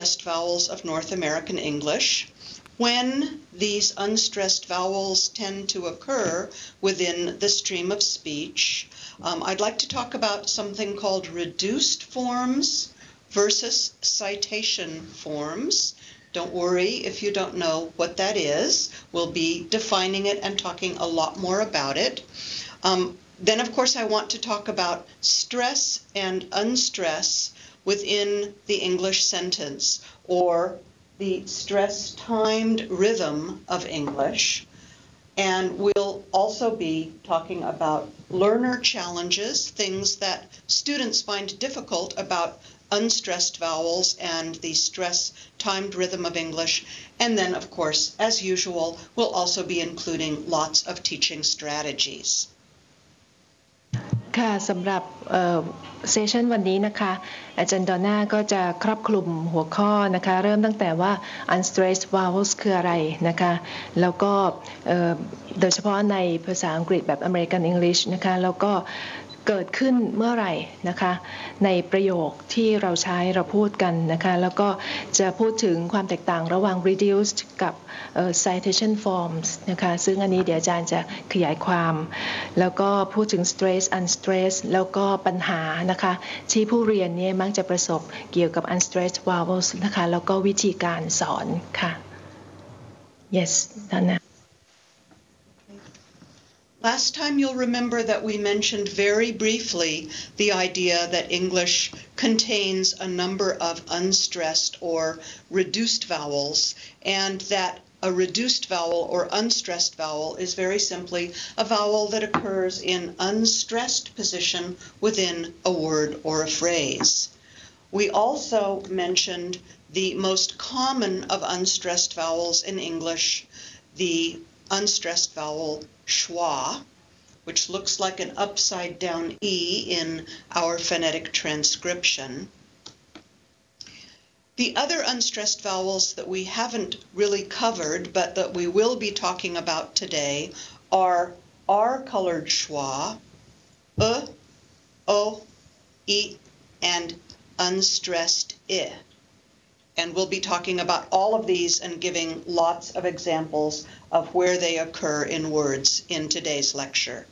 unstressed vowels of North American English. When these unstressed vowels tend to occur within the stream of speech, I'd like to talk about something called reduced forms versus citation forms. Don't worry if you don't know what that is. We'll be defining it and talking a lot more about it. Then, of course, I want to talk about stress and unstress within the English sentence, or the stress-timed rhythm of English. And we'll also be talking about learner challenges, things that students find difficult about unstressed vowels and the stress-timed rhythm of English. And then, of course, as usual, we'll also be including lots of teaching strategies. ค่ะสำหรับเซสชันวันนี้นะคะอาจารย์ดอนน่าก็จะครอบคลุมหัวข้อนะคะเริ่มตั้งแต่ว่า unstressed vowels คืออะไรนะคะแล้วก็โดยเฉพาะในภาษาอังกฤษแบบ American English นะคะแล้วก็เกิดขึ้นเมื่อไหร่นะคะในประโยคที่เราใช้เราพูดกันนะคะแล้วก็จะพูดถึงความแตกต่างระหว่าง reduced กับcitation forms นะคะซึ่งอันนี้เดี๋ยวอาจารย์จะขยายความแล้วก็พูดถึง stress unstress แล้วก็ปัญหานะคะที่ผู้เรียนเนี่ยมักจะประสบเกี่ยวกับ unstressed vowels นะคะแล้วก็วิธีการสอนค่ะ yes นั่นนะ Last time you'll remember that we mentioned very briefly the idea that English contains a number of unstressed or reduced vowels, and that a reduced vowel or unstressed vowel is very simply a vowel that occurs in unstressed position within a word or a phrase. We also mentioned the most common of unstressed vowels in English, the unstressed vowel schwa, which looks like an upside down E in our phonetic transcription. The other unstressed vowels that we haven't really covered, but that we will be talking about today, are R-colored schwa, O, E, and unstressed I. And we'll be talking about all of these and giving lots of examples of where they occur in words in today's lecture.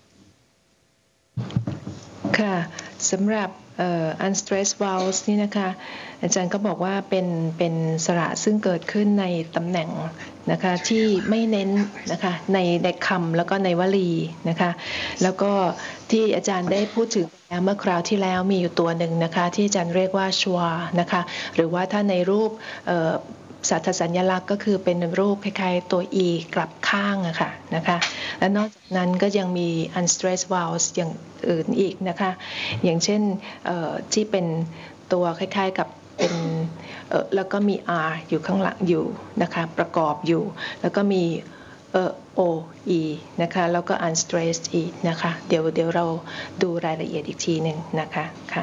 ค่ะสำหรับunstressed vowels นี่นะคะอาจารย์ก็บอกว่าเป็นสระซึ่งเกิดขึ้นในตำแหน่งนะคะที่ไม่เน้นนะคะในคำแล้วก็ในวลีนะคะแล้วก็ที่อาจารย์ได้พูดถึงเมื่อคราวที่แล้วมีอยู่ตัวหนึ่งนะคะที่อาจารย์เรียกว่า schwa นะคะหรือว่าถ้าในรูปสัญลักษณ์ก็คือเป็นรูปคล้ายๆตัว e กลับข้างอะค่ะนะคะและนอกจากนั้นก็ยังมี unstressed vowels อย่างอื่นอีกนะคะอย่างเช่นที่เป็นตัวคล้ายๆกับเป็นแล้วก็มี r อยู่ข้างหลังอยู่นะคะประกอบอยู่แล้วก็มีo e นะคะแล้วก็ unstressed อีกนะคะเดี๋ยวเราดูรายละเอียดอีกทีหนึ่งนะคะค่ะ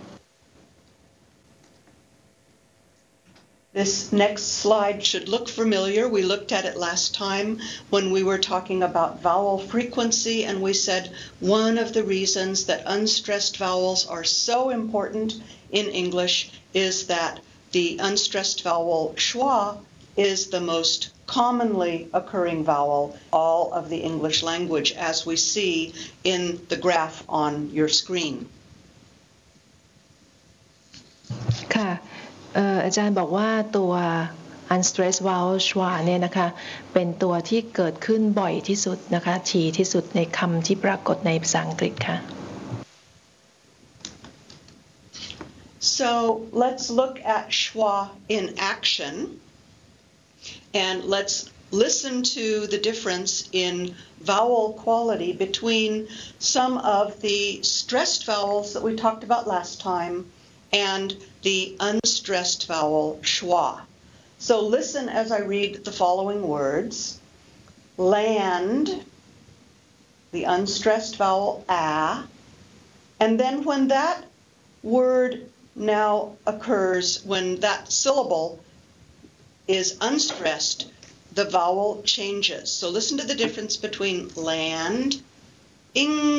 This next slide should look familiar. We looked at it last time when we were talking about vowel frequency, and we said one of the reasons that unstressed vowels are so important in English is that the unstressed vowel schwa is the most commonly occurring vowel all of the English language, as we see in the graph on your screen. ค่ะอาจารย์บอกว่าตัว unstressed vowel schwa เนี่ยนะคะเป็นตัวที่เกิดขึ้นบ่อยที่สุดนะคะถี่ที่สุดในคำที่ปรากฏในภาษาอังกฤษค่ะ So let's look at schwa in action, and let's listen to the difference in vowel quality between some of the stressed vowels that we talked about last time and the unstressed vowel schwa. So listen as I read the following words. Land, the unstressed vowel a, and then when that word now occurs, when that syllable is unstressed, the vowel changes. So listen to the difference between land,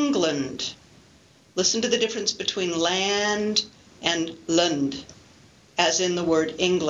England. Listen to the difference between land and Lund. as in the word English.